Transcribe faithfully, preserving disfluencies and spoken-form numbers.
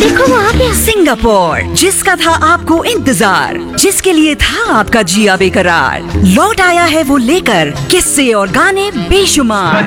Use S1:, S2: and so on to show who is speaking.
S1: देखो वहाँ पे
S2: सिंगापुर, जिसका था आपको इंतजार, जिसके लिए था आपका जिया बेकरार, लौट आया है वो लेकर किस्से और गाने बेशुमार।